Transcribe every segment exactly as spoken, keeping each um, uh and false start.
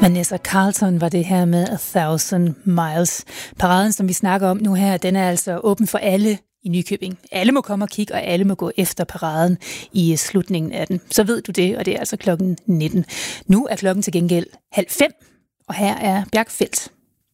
Vanessa Carlton var det her med A Thousand Miles. Paraden, som vi snakker om nu her, den er altså åben for alle i Nykøbing. Alle må komme og kigge, og alle må gå efter paraden i slutningen af den. Så ved du det, og det er altså klokken nitten. Nu er klokken til gengæld halv fem, og her er Bjarke Feldt.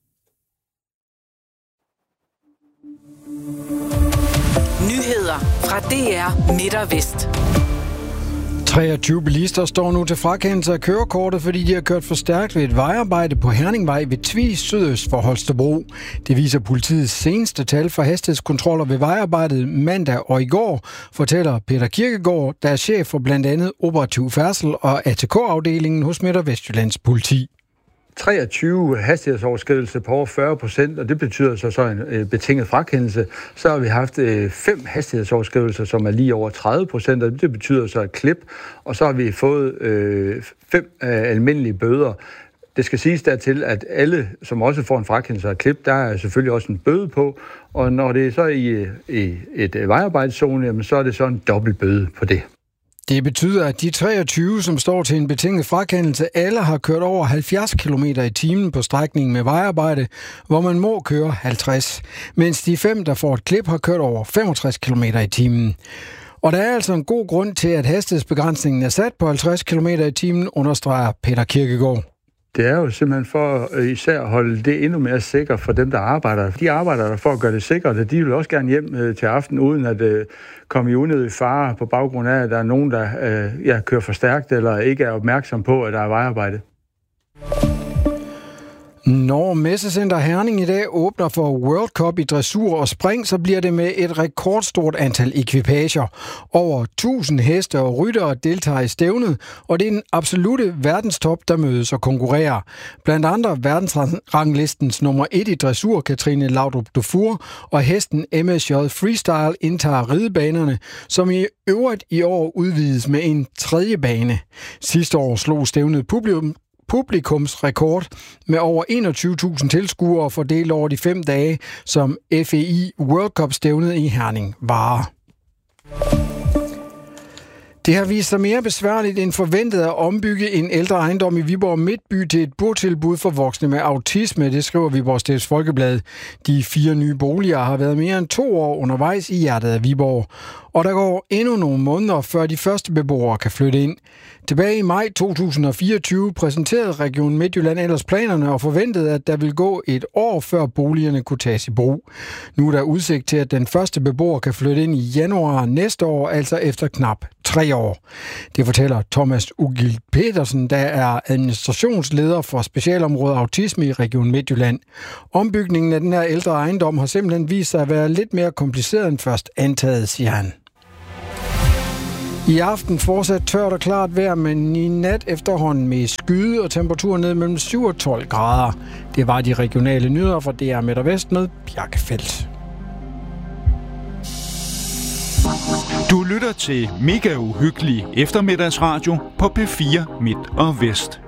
Nyheder fra D R Midt og Vest. treogtyve bilister står nu til frakendelse af kørekortet, fordi de har kørt for stærkt ved et vejarbejde på Herningvej ved Tvis sydøst for Holstebro. Det viser politiets seneste tal for hastighedskontroller ved vejarbejdet mandag og i går, fortæller Peter Kirkegaard, der er chef for blandt andet operativ færdsel og A T K-afdelingen hos Midt- og Vestjyllands politi. treogtyve hastighedsoverskridelser på over fyrre procent, og det betyder så, så en øh, betinget frakendelse. Så har vi haft øh, fem hastighedsoverskridelser, som er lige over tredive procent, og det betyder så et klip. Og så har vi fået øh, fem øh, almindelige bøder. Det skal siges dertil, at alle, som også får en frakendelse af et klip, der er selvfølgelig også en bøde på. Og når det er så i, i et vejarbejdzone, jamen, så er det så en dobbelt bøde på det. Det betyder, at de treogtyve, som står til en betinget frakendelse, alle har kørt over halvfjerds kilometer i timen på strækningen med vejarbejde, hvor man må køre halvtreds, mens de fem, der får et klip, har kørt over femogtres kilometer i timen. Og der er altså en god grund til, at hastighedsbegrænsningen er sat på halvtreds kilometer i timen, understreger Peter Kirkegaard. Det er jo simpelthen for især at holde det endnu mere sikkert for dem, der arbejder. De arbejder der for at gøre det sikkert, og de vil også gerne hjem til aften, uden at uh, komme i unødig fare på baggrund af, at der er nogen, der uh, ja, kører for stærkt eller ikke er opmærksom på, at der er vejarbejde. Når Messecenter Herning i dag åbner for World Cup i dressur og spring, så bliver det med et rekordstort antal ekvipager. Over tusind heste og ryttere deltager i stævnet, og det er den absolute verdenstop, der mødes og konkurrerer. Blandt andre verdensranglistens nummer et i dressur, Katrine Laudrup Dufour, og hesten M S J Freestyle indtager ridebanerne, som i øvrigt i år udvides med en tredje bane. Sidste år slog stævnet publikum publikumsrekord med over enogtyve tusind tilskuere fordelt over de fem dage, som F E I World Cup-stævnet i Herning varer. Det har vist sig mere besværligt end forventet at ombygge en ældre ejendom i Viborg Midtby til et botilbud for voksne med autisme, det skriver Viborg Stifts Folkeblad. De fire nye boliger har været mere end to år undervejs i hjertet af Viborg, og der går endnu nogle måneder, før de første beboere kan flytte ind. Tilbage i maj to tusind og fireogtyve præsenterede Region Midtjylland ellers planerne og forventede, at der vil gå et år, før boligerne kunne tages i brug. Nu er der udsigt til, at den første beboer kan flytte ind i januar næste år, altså efter knap tre år. Det fortæller Thomas Ugild Petersen, der er administrationsleder for specialområdet autisme i Region Midtjylland. Ombygningen af den her ældre ejendom har simpelthen vist sig at være lidt mere kompliceret end først antaget, siger han. I aften fortsat tørt og klart vejr, men i nat efterhånden med skyde og temperaturer ned mellem syv og tolv grader. Det var de regionale nyheder fra D R Midt og Vest med Bjarke Feldt. Du lytter til Mega Uhyggelig eftermiddagsradio på P fire Midt og Vest.